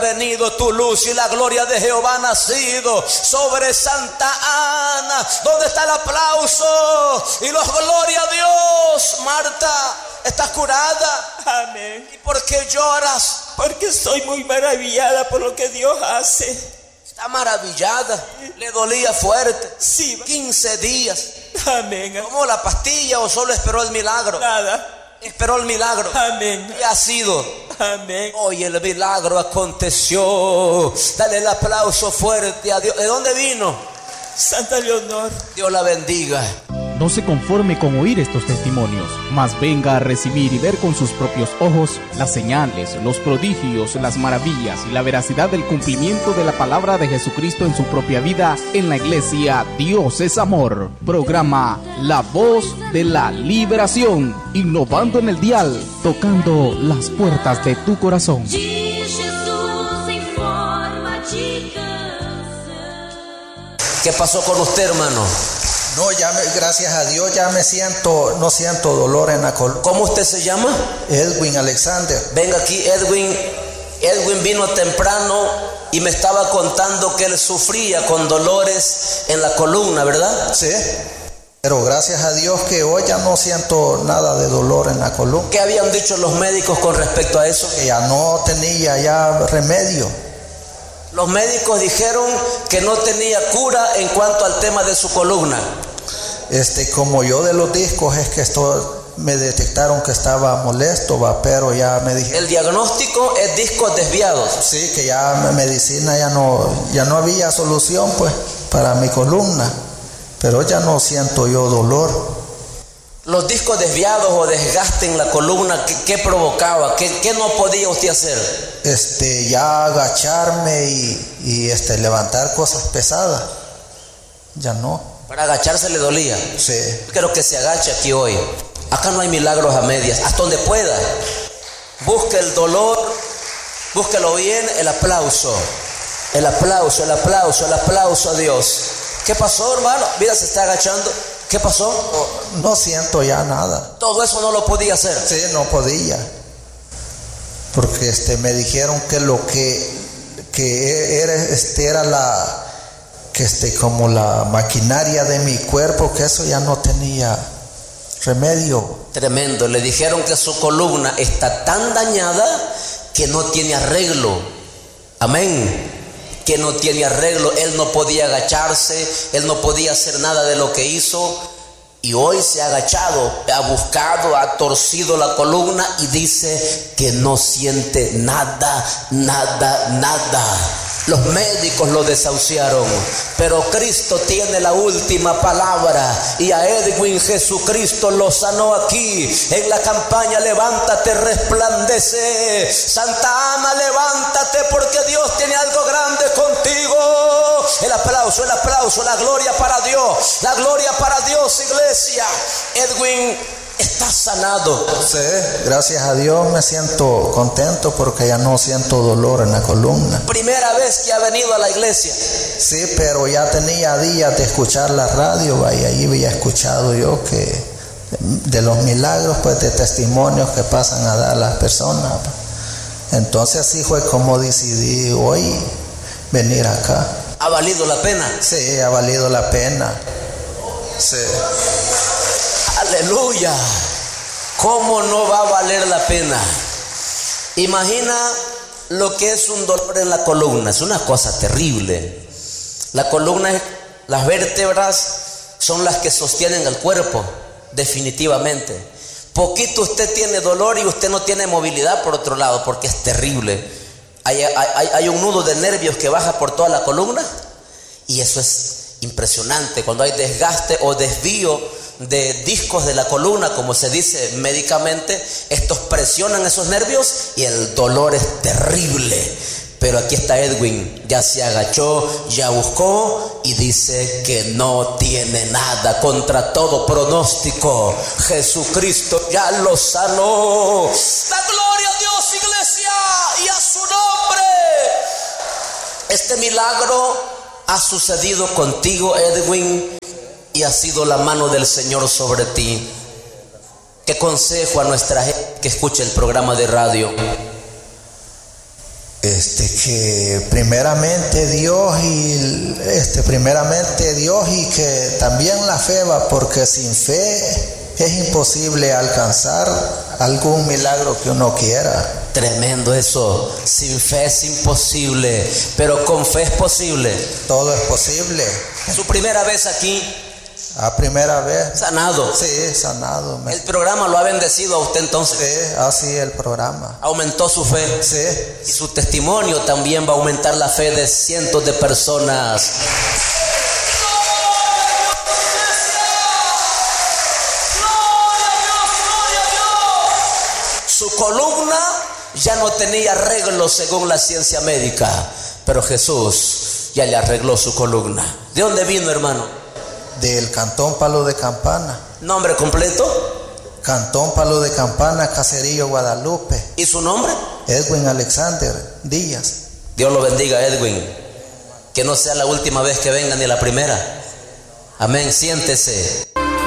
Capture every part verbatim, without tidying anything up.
venido tu luz y la gloria de Jehová ha nacido sobre Santa Ana. ¿Dónde está el aplauso y la gloria a Dios? Marta, ¿estás curada? Amén. ¿Y por qué lloras? Porque estoy muy maravillada por lo que Dios hace. Está maravillada. Le dolía fuerte. Sí. quince días. Amén. ¿Tomó la pastilla o solo esperó el milagro? Nada. Esperó el milagro. Amén. ¿Qué ha sido? Amén. Hoy el milagro aconteció. Dale el aplauso fuerte a Dios. ¿De dónde vino? Santa Leonor. Dios la bendiga. No se conforme con oír estos testimonios, mas venga a recibir y ver con sus propios ojos las señales, los prodigios, las maravillas y la veracidad del cumplimiento de la palabra de Jesucristo en su propia vida en la iglesia Dios es Amor. Programa La Voz de la Liberación, innovando en el dial, tocando las puertas de tu corazón. ¿Qué pasó con usted, hermano? No, ya me, gracias a Dios ya me siento, no siento dolor en la columna. ¿Cómo usted se llama? Edwin Alexander. Venga aquí, Edwin. Edwin vino temprano y me estaba contando que él sufría con dolores en la columna, ¿verdad? Sí, pero gracias a Dios que hoy ya no siento nada de dolor en la columna. ¿Qué habían dicho los médicos con respecto a eso? Que ya no tenía ya remedio. Los médicos dijeron que no tenía cura en cuanto al tema de su columna. Este, como yo de los discos es que esto me detectaron que estaba molesto, va, pero ya me dijeron. El diagnóstico es discos desviados. Sí, que ya medicina ya no, ya no había solución pues para mi columna, pero ya no siento yo dolor. Los discos desviados o desgaste en la columna, ¿qué, qué provocaba? ¿Qué, ¿Qué no podía usted hacer? Este, ya agacharme y, y este, levantar cosas pesadas. Ya no. Para agacharse le dolía. Sí. Quiero que se agache aquí hoy. Acá no hay milagros a medias. Hasta donde pueda. Busque el dolor. Búsquelo bien. El aplauso. El aplauso, el aplauso, el aplauso a Dios. ¿Qué pasó, hermano? Mira, se está agachando. ¿Qué pasó? No, no siento ya nada. Todo eso no lo podía hacer. Sí, no podía. Porque este, me dijeron que lo que, que era, este, era la, que este, como la maquinaria de mi cuerpo, que eso ya no tenía remedio. Tremendo. Le dijeron que su columna está tan dañada que no tiene arreglo. Amén. Que no tiene arreglo. Él no podía agacharse, él no podía hacer nada de lo que hizo, y hoy se ha agachado, ha buscado, ha torcido la columna y dice que no siente nada, nada, nada. Los médicos lo desahuciaron, pero Cristo tiene la última palabra, y a Edwin Jesucristo lo sanó aquí en la campaña Levántate, resplandece. Santa Ana, levántate, porque Dios tiene algo grande contigo. El aplauso, el aplauso, la gloria para Dios, la gloria para Dios, iglesia. Edwin está sanado. Sí, gracias a Dios me siento contento porque ya no siento dolor en la columna. Primera vez que ha venido a la iglesia. Sí, pero ya tenía días de escuchar la radio, y ahí había escuchado yo que de los milagros, pues, de testimonios que pasan a dar las personas. Entonces así fue como decidí hoy venir acá. ¿Ha valido la pena? Sí, ha valido la pena. Sí. Aleluya. ¿Cómo no va a valer la pena? Imagina lo que es un dolor en la columna. Es una cosa terrible. La columna, las vértebras son las que sostienen el cuerpo, definitivamente. Poquito usted tiene dolor y usted no tiene movilidad por otro lado, porque es terrible. Hay, hay, hay un nudo de nervios que baja por toda la columna, y eso es impresionante. Cuando hay desgaste o desvío de discos de la columna, como se dice médicamente, estos presionan esos nervios y el dolor es terrible. Pero aquí está Edwin, ya se agachó, ya buscó y dice que no tiene nada. Contra todo pronóstico, Jesucristo ya lo sanó. La gloria a Dios, iglesia, y a su nombre. Este milagro ha sucedido contigo, Edwin, y ha sido la mano del Señor sobre ti. ¿Qué consejo a nuestra gente que escuche el programa de radio? Este que primeramente Dios y este primeramente Dios y que también la fe va, porque sin fe es imposible alcanzar algún milagro que uno quiera. Tremendo eso. Sin fe es imposible, pero con fe es posible. Todo es posible. Su primera vez aquí. A primera vez. Sanado. Sí, sanado. Me... El programa lo ha bendecido a usted entonces. Sí, así el programa. Aumentó su fe. Sí. Y su testimonio también va a aumentar la fe de cientos de personas. Su columna ya no tenía arreglo según la ciencia médica, pero Jesús ya le arregló su columna. ¿De dónde vino, hermano? Del Cantón Palo de Campana. ¿Nombre completo? Cantón Palo de Campana, Caserío, Guadalupe. ¿Y su nombre? Edwin Alexander Díaz. Dios lo bendiga, Edwin. Que no sea la última vez que venga ni la primera. Amén. Siéntese.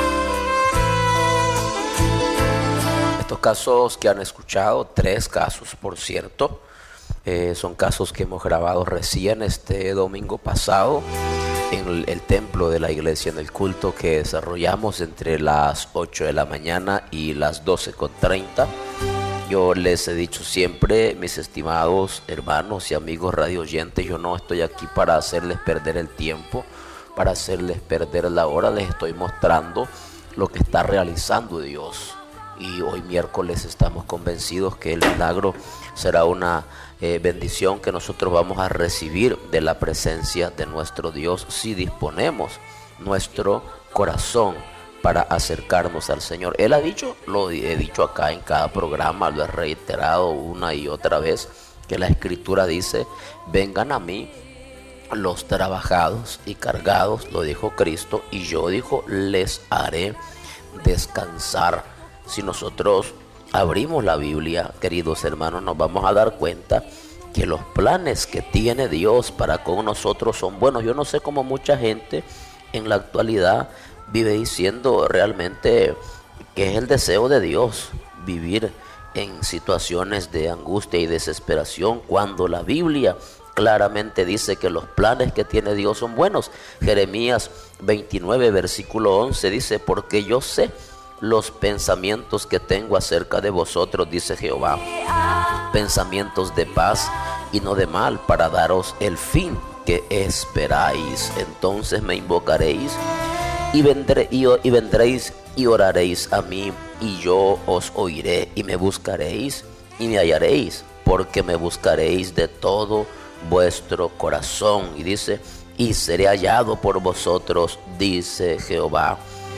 Estos casos que han escuchado, tres casos por cierto, eh, son casos que hemos grabado recién este domingo pasado en el, el templo de la iglesia, en el culto que desarrollamos entre las ocho de la mañana y las doce con treinta. Yo les he dicho siempre, mis estimados hermanos y amigos radio oyentes, yo no estoy aquí para hacerles perder el tiempo, para hacerles perder la hora. Les estoy mostrando lo que está realizando Dios. Y hoy miércoles estamos convencidos que el milagro será una eh, bendición que nosotros vamos a recibir de la presencia de nuestro Dios si disponemos nuestro corazón para acercarnos al Señor. Él ha dicho, lo he dicho acá en cada programa, lo he reiterado una y otra vez, que la Escritura dice: vengan a mí los trabajados y cargados, lo dijo Cristo, y yo, dijo, les haré descansar. Si nosotros abrimos la Biblia, queridos hermanos, nos vamos a dar cuenta que los planes que tiene Dios para con nosotros son buenos. Yo no sé cómo mucha gente en la actualidad vive diciendo realmente que es el deseo de Dios vivir en situaciones de angustia y desesperación, cuando la Biblia claramente dice que los planes que tiene Dios son buenos. Jeremías veintinueve, versículo once dice: porque yo sé los pensamientos que tengo acerca de vosotros, dice Jehová, pensamientos de paz y no de mal, para daros el fin que esperáis. Entonces me invocaréis y, vendré, y, y vendréis y oraréis a mí, y yo os oiré, y me buscaréis y me hallaréis, porque me buscaréis de todo vuestro corazón. Y dice: y seré hallado por vosotros, dice Jehová.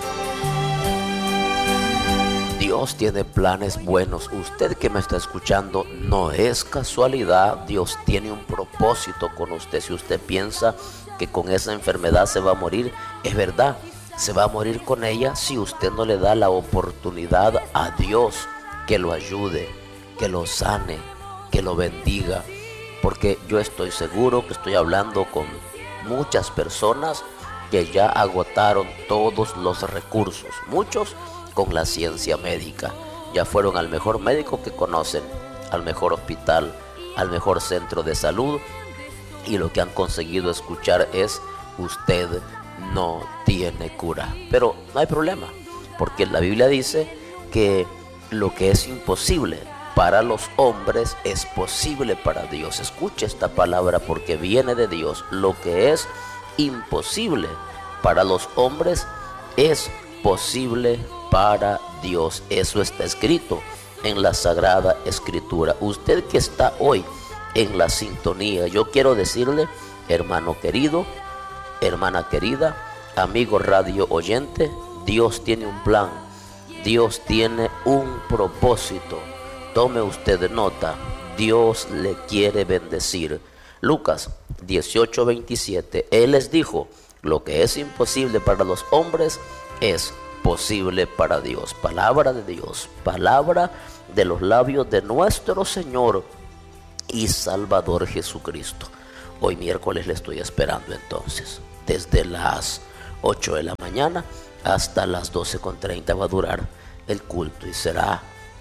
Dios tiene planes buenos. Usted que me está escuchando, no es casualidad. Dios tiene un propósito con usted. Si usted piensa que con esa enfermedad se va a morir, es verdad, se va a morir con ella si usted no le da la oportunidad a Dios que lo ayude, que lo sane, que lo bendiga. Porque yo estoy seguro que estoy hablando con muchas personas que ya agotaron todos los recursos. Muchos con la ciencia médica, ya fueron al mejor médico que conocen, al mejor hospital, al mejor centro de salud, y lo que han conseguido escuchar es: usted no tiene cura. Pero no hay problema, porque la Biblia dice que lo que es imposible para los hombres es posible para Dios. Escuche esta palabra porque viene de Dios. Lo que es imposible para los hombres es posible para Dios. Eso está escrito en la Sagrada Escritura. Usted que está hoy en la sintonía, yo quiero decirle, hermano querido, hermana querida, amigo radio oyente, Dios tiene un plan, Dios tiene un propósito. Tome usted nota, Dios le quiere bendecir. Lucas dieciocho, veintisiete, Él les dijo: lo que es imposible para los hombres es posible para Dios. Palabra de Dios, palabra de los labios de nuestro Señor y Salvador Jesucristo. Hoy miércoles le estoy esperando entonces, desde las ocho de la mañana hasta las doce con treinta va a durar el culto, y será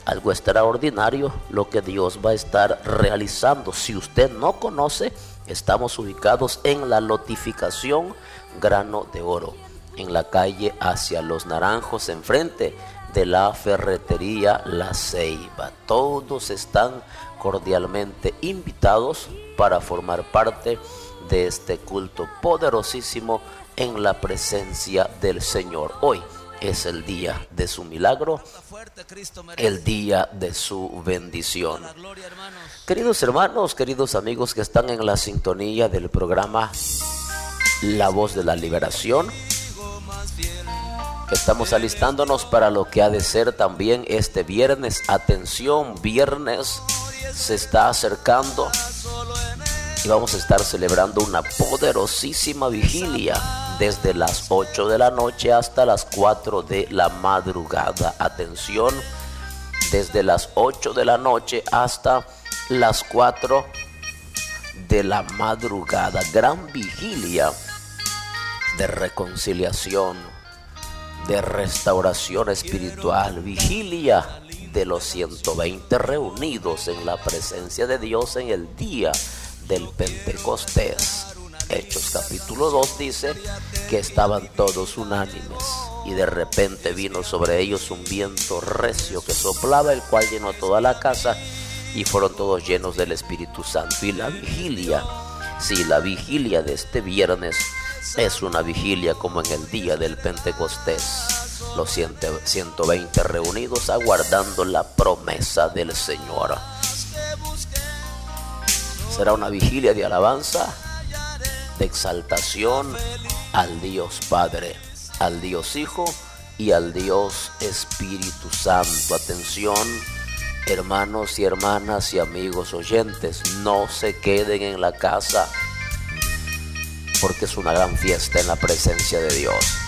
algo extraordinario lo que Dios va a estar realizando. Si usted no conoce, estamos ubicados en la lotificación Grano de Oro, en la calle Hacia los Naranjos, enfrente de la ferretería La Ceiba. Todos están cordialmente invitados para formar parte de este culto poderosísimo en la presencia del Señor. Hoy es el día de su milagro, el día de su bendición. Queridos hermanos, queridos amigos que están en la sintonía del programa La Voz de la Liberación, estamos alistándonos para lo que ha de ser también este viernes. Atención, viernes se está acercando y vamos a estar celebrando una poderosísima vigilia desde las ocho de la noche hasta las cuatro de la madrugada. Atención, desde las ocho de la noche hasta las cuatro de la madrugada. Gran vigilia de reconciliación, de restauración espiritual, vigilia de los ciento veinte reunidos en la presencia de Dios en el día del Pentecostés. Hechos capítulo dos dice que estaban todos unánimes y de repente vino sobre ellos un viento recio que soplaba, el cual llenó toda la casa y fueron todos llenos del Espíritu Santo. Y la vigilia, sí, la vigilia de este viernes es una vigilia como en el día del Pentecostés. Los ciento veinte reunidos aguardando la promesa del Señor. Será una vigilia de alabanza, de exaltación al Dios Padre, al Dios Hijo y al Dios Espíritu Santo. Atención, hermanos y hermanas y amigos oyentes, no se queden en la casa, porque es una gran fiesta en la presencia de Dios.